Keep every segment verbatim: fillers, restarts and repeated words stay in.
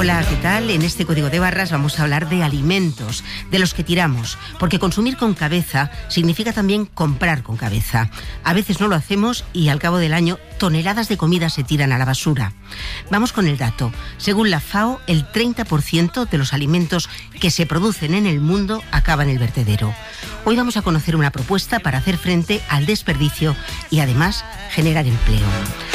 Hola, ¿qué tal? En este Código de Barras vamos a hablar de alimentos, de los que tiramos, porque consumir con cabeza significa también comprar con cabeza. A veces no lo hacemos y al cabo del año toneladas de comida se tiran a la basura. Vamos con el dato. Según la FAO, el treinta por ciento de los alimentos que se producen en el mundo acaban en el vertedero. Hoy vamos a conocer una propuesta para hacer frente al desperdicio y además generar empleo.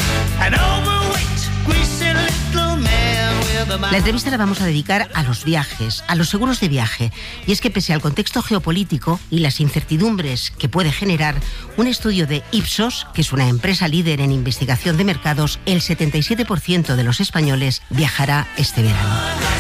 La entrevista la vamos a dedicar a los viajes, a los seguros de viaje. Y es que pese al contexto geopolítico y las incertidumbres que puede generar, un estudio de Ipsos, que es una empresa líder en investigación de mercados, el setenta y siete por ciento de los españoles viajará este verano.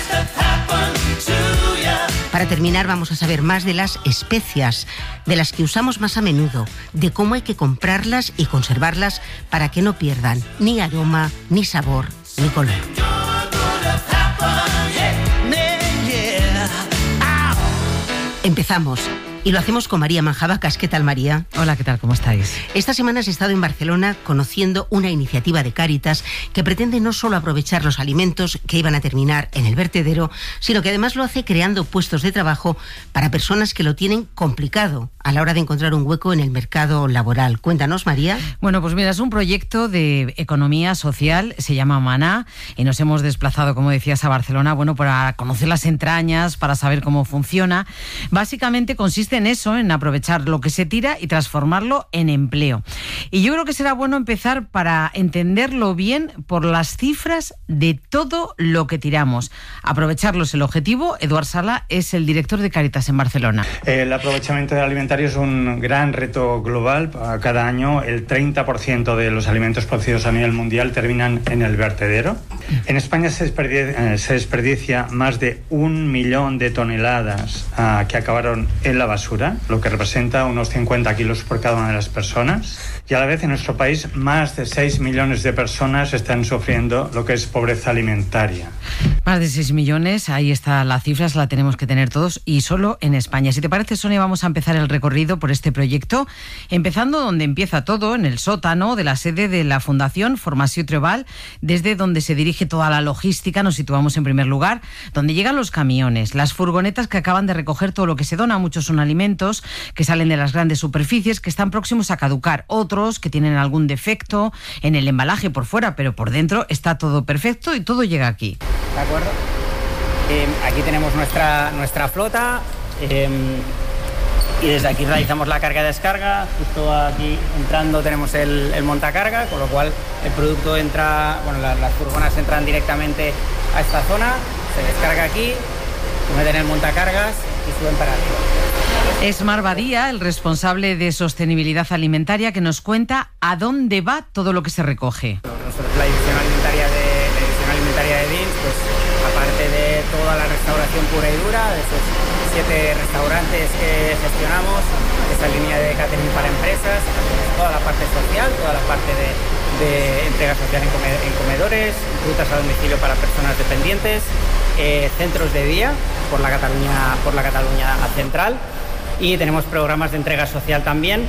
Para terminar, vamos a saber más de las especias, de las que usamos más a menudo, de cómo hay que comprarlas y conservarlas para que no pierdan ni aroma, ni sabor, ni color. Empezamos. Y lo hacemos con María Manjabacas. ¿Qué tal, María? Hola, ¿qué tal? ¿Cómo estáis? Esta semana has estado en Barcelona conociendo una iniciativa de Cáritas que pretende no solo aprovechar los alimentos que iban a terminar en el vertedero, sino que además lo hace creando puestos de trabajo para personas que lo tienen complicado a la hora de encontrar un hueco en el mercado laboral. Cuéntanos, María. Bueno, pues mira, es un proyecto de economía social, se llama Maná, y nos hemos desplazado, como decías, a Barcelona, bueno, para conocer las entrañas, para saber cómo funciona. Básicamente consiste en eso, en aprovechar lo que se tira y transformarlo en empleo. Y yo creo que será bueno empezar para entenderlo bien por las cifras de todo lo que tiramos. Aprovecharlo es el objetivo. Eduard Sala es el director de Cáritas en Barcelona. El aprovechamiento alimentario es un gran reto global. Cada año el treinta por ciento de los alimentos producidos a nivel mundial terminan en el vertedero. En España se desperdicia, se desperdicia más de un millón de toneladas uh, que acabaron en la basura, lo que representa unos cincuenta kilos por cada una de las personas. Y a la vez en nuestro país más de seis millones de personas están sufriendo lo que es pobreza alimentaria. Más de seis millones, ahí está la cifra, la tenemos que tener todos y solo en España. Si te parece, Sonia, vamos a empezar el recorrido por este proyecto, empezando donde empieza todo, en el sótano de la sede de la Fundación Formació Treball, desde donde se dirige toda la logística. Nos situamos en primer lugar, donde llegan los camiones, las furgonetas que acaban de recoger todo lo que se dona. Muchos son alimentos que salen de las grandes superficies, que están próximos a caducar, otros que tienen algún defecto en el embalaje por fuera, pero por dentro está todo perfecto y todo llega aquí. ¿De acuerdo? Eh, aquí tenemos nuestra, nuestra flota eh, y desde aquí realizamos la carga-descarga. Justo aquí entrando tenemos el, el montacarga, con lo cual el producto entra, bueno, la, las furgonas entran directamente a esta zona, se descarga aquí, se meten en el montacargas y suben para arriba. Es Mar Badía, el responsable de sostenibilidad alimentaria, que nos cuenta a dónde va todo lo que se recoge. Nosotros, la división alimentaria de, la división alimentaria de D I N S, pues aparte de toda la restauración pura y dura, de esos siete restaurantes que gestionamos, esa línea de catering para empresas, toda la parte social, toda la parte de, de entrega social en, come, en comedores, rutas a domicilio para personas dependientes, eh, centros de día por la Cataluña, por la Cataluña central. Y tenemos programas de entrega social también,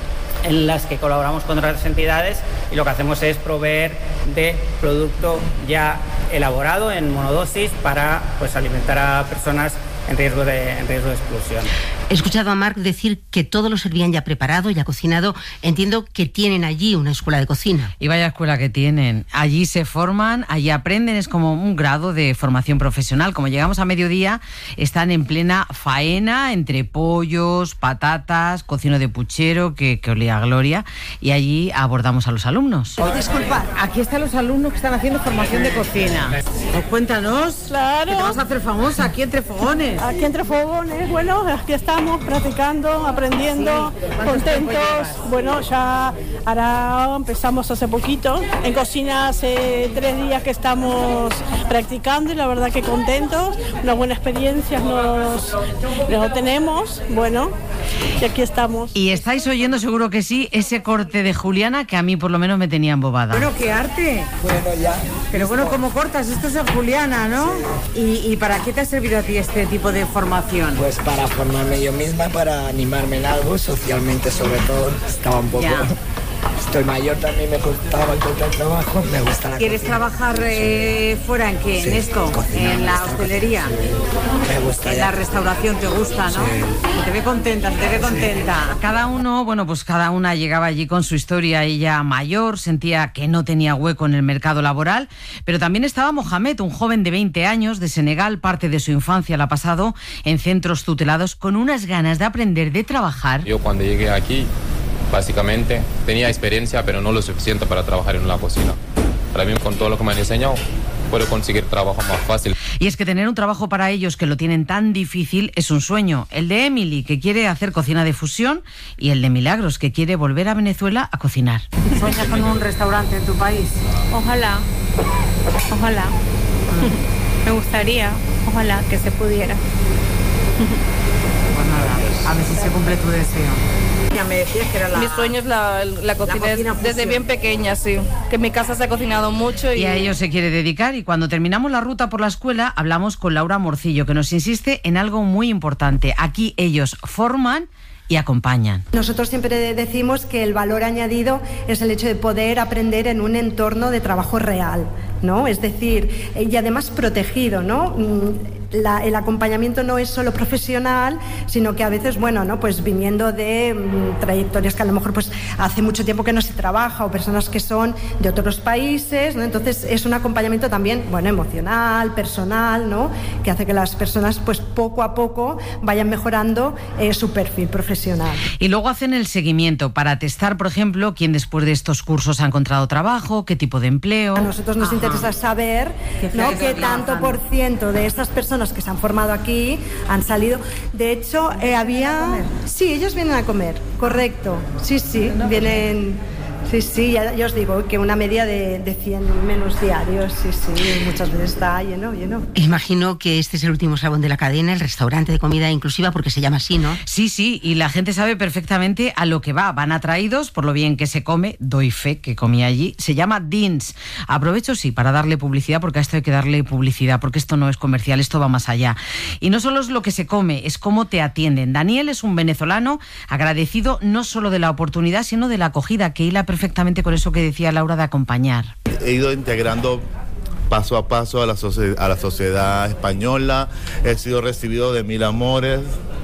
en las que colaboramos con otras entidades y lo que hacemos es proveer de producto ya elaborado en monodosis para, pues, alimentar a personas en riesgo de, en riesgo de exclusión. He escuchado a Marc decir que todo lo servían ya preparado, ya cocinado. Entiendo que tienen allí una escuela de cocina. Y vaya escuela que tienen. Allí se forman, allí aprenden, es como un grado de formación profesional. Como llegamos a mediodía, están en plena faena entre pollos, patatas, cocino de puchero, que, que olía a gloria, y allí abordamos a los alumnos. Oh, disculpa, aquí están los alumnos que están haciendo formación de cocina. Pues cuéntanos, claro, que te vas a hacer famosa aquí entre fogones. Aquí entre fogones, bueno, aquí estamos practicando, aprendiendo, sí. Contentos. Bueno, ya ahora empezamos hace poquito. En cocina hace tres días que estamos practicando y la verdad que contentos. Una buena experiencia nos, nos tenemos, bueno, y aquí estamos. Y estáis oyendo, seguro que sí, ese corte de Juliana que a mí por lo menos me tenía embobada. Bueno, qué arte. Bueno, ya. Pero bueno, ¿cómo cortas? Esto es en Juliana, ¿no? Sí. ¿Y, ¿Y para qué te ha servido a ti este tipo de formación? Pues para formarme yo misma, para animarme en algo, socialmente sobre todo. Estaba un poco... Ya. estoy mayor también me costaba encontrar trabajo, me gusta la ¿Quieres cocina. trabajar eh, fuera en qué? Sí, ¿En esto? cocina, ¿En la esta hostelería? Me gusta En ya. la restauración te gusta, ¿no? Sí. Se te ve contenta, se te ve contenta. Cada uno, bueno, pues cada una llegaba allí con su historia. Ella mayor, sentía que no tenía hueco en el mercado laboral, pero también estaba Mohamed, un joven de veinte años de Senegal, parte de su infancia la ha pasado en centros tutelados, con unas ganas de aprender, de trabajar. Yo cuando llegué aquí, básicamente, tenía experiencia, pero no lo suficiente para trabajar en la cocina. Para mí, con todo lo que me han enseñado, puedo conseguir trabajo más fácil. Y es que tener un trabajo para ellos que lo tienen tan difícil es un sueño. El de Emily, que quiere hacer cocina de fusión, y el de Milagros, que quiere volver a Venezuela a cocinar. ¿Sueñas con un restaurante en tu país? Ojalá, ojalá. Me gustaría, ojalá que se pudiera. Pues nada, a ver si se cumple tu deseo. Ya me decías que era la... Mi sueño es la, la cocina, la cocina desde fusión. bien pequeña, sí. Que en mi casa se ha cocinado mucho y... Y a ello se quiere dedicar, y cuando terminamos la ruta por la escuela hablamos con Laura Morcillo, que nos insiste en algo muy importante. Aquí ellos forman y acompañan. Nosotros siempre decimos que el valor añadido es el hecho de poder aprender en un entorno de trabajo real, ¿no? Es decir, y además protegido, ¿no? La, el acompañamiento no es solo profesional, sino que a veces, bueno, ¿no? Pues viniendo de um, trayectorias que a lo mejor pues hace mucho tiempo que no se trabaja, o personas que son de otros países, ¿no? Entonces es un acompañamiento también, bueno, emocional, personal, ¿no? Que hace que las personas pues poco a poco vayan mejorando eh, su perfil profesional. Y luego hacen el seguimiento para testar, por ejemplo, quién después de estos cursos ha encontrado trabajo, qué tipo de empleo. A nosotros nos Ajá. interesa saber, ¿no? qué tanto por ciento de estas personas que se han formado aquí han salido. De hecho, eh, había... Sí, ellos vienen a comer, correcto. Sí, sí, vienen... Sí, sí, ya, ya os digo que una media de, de cien menús diarios, sí, sí, muchas veces está lleno, lleno. Imagino que este es el último eslabón de la cadena, el restaurante de comida inclusiva, porque se llama así, ¿no? Sí, sí, y la gente sabe perfectamente a lo que va. Van atraídos por lo bien que se come. Doy fe que comí allí. Se llama Deans. Aprovecho, sí, para darle publicidad, porque a esto hay que darle publicidad, porque esto no es comercial, esto va más allá. Y no solo es lo que se come, es cómo te atienden. Daniel es un venezolano agradecido no solo de la oportunidad, sino de la acogida, que hila perfectamente con eso que decía Laura de acompañar. He ido integrando paso a paso a la, socie- a la sociedad española, he sido recibido de mil amores.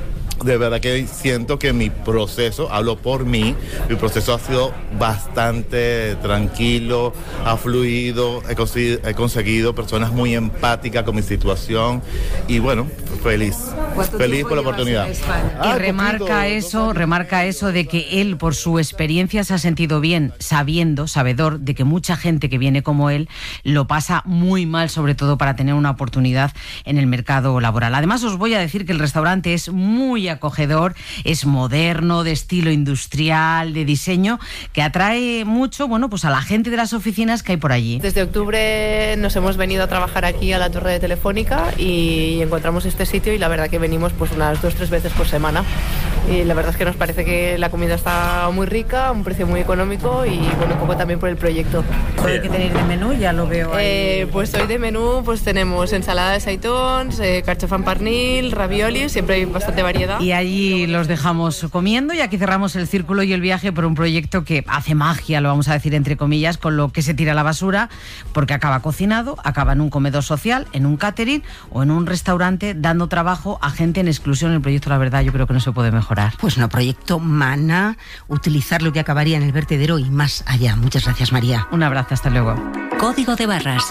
De verdad que siento que mi proceso, hablo por mí, mi proceso ha sido bastante tranquilo, ha fluido, he conseguido, he conseguido personas muy empáticas con mi situación y bueno, feliz, feliz por la oportunidad. Y Ah, remarca poquito, eso, remarca eso de que él, por su experiencia, se ha sentido bien, sabiendo, sabedor de que mucha gente que viene como él lo pasa muy mal, sobre todo para tener una oportunidad en el mercado laboral. Además, os voy a decir que el restaurante es muy acogedor, es moderno, de estilo industrial, de diseño, que atrae mucho, bueno, pues a la gente de las oficinas que hay por allí. Desde octubre nos hemos venido a trabajar aquí a la Torre de Telefónica y encontramos este sitio y la verdad que venimos pues unas dos, tres veces por semana. Y la verdad es que nos parece que la comida está muy rica, a un precio muy económico y bueno, un poco también por el proyecto. ¿Qué tenéis de menú? Ya lo veo ahí. Eh, pues hoy de menú pues tenemos ensalada de seitons, eh, carxofan pernil, raviolis, siempre hay bastante variedad. Y allí los dejamos comiendo y aquí cerramos el círculo y el viaje por un proyecto que hace magia, lo vamos a decir entre comillas, con lo que se tira a la basura, porque acaba cocinado, acaba en un comedor social, en un catering o en un restaurante, dando trabajo a gente en exclusión. El proyecto, la verdad, yo creo que no se puede mejorar. Pues no, proyecto MANA, utilizar lo que acabaría en el vertedero y más allá. Muchas gracias, María. Un abrazo, hasta luego. Código de Barras.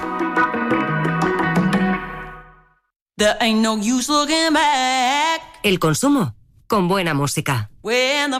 El consumo con buena música.